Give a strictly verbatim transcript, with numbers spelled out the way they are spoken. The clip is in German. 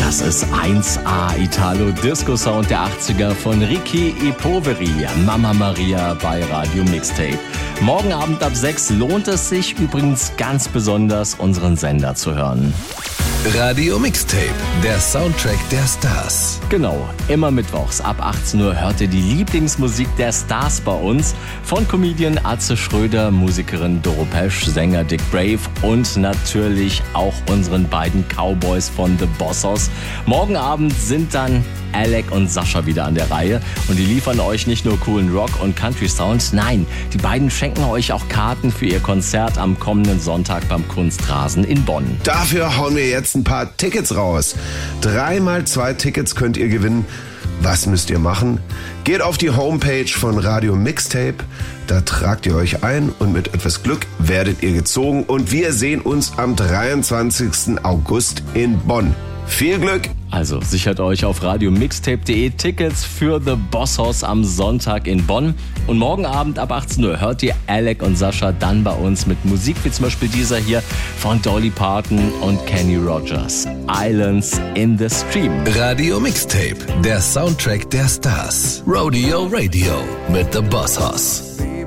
Das ist eins A Italo-Disco-Sound der achtziger von Ricky E. Poveri, Mama Maria bei Radio Mixtape. Morgen Abend ab sechs lohnt es sich übrigens ganz besonders, unseren Sender zu hören. Radio Mixtape, der Soundtrack der Stars. Genau, immer mittwochs ab achtzehn Uhr hört ihr die Lieblingsmusik der Stars bei uns. Von Comedian Atze Schröder, Musikerin Doro Pesch, Sänger Dick Brave und natürlich auch unseren beiden Cowboys von The Bossos. Morgen Abend sind dann Alec und Sascha wieder an der Reihe und die liefern euch nicht nur coolen Rock und Country Sound, nein, die beiden schenken euch auch Karten für ihr Konzert am kommenden Sonntag beim Kunstrasen in Bonn. Dafür hauen wir jetzt ein paar Tickets raus. Dreimal zwei Tickets könnt ihr gewinnen. Was müsst ihr machen? Geht auf die Homepage von Radio Mixtape, da tragt ihr euch ein und mit etwas Glück werdet ihr gezogen und wir sehen uns am dreiundzwanzigsten August in Bonn. Viel Glück! Also sichert euch auf radiomixtape punkt de Tickets für The Bossos am Sonntag in Bonn. Und morgen Abend ab achtzehn Uhr hört ihr Alec und Sascha dann bei uns mit Musik wie zum Beispiel dieser hier von Dolly Parton und Kenny Rogers. Islands in the Stream. Radio Mixtape, der Soundtrack der Stars. Rodeo Radio mit The Bossos.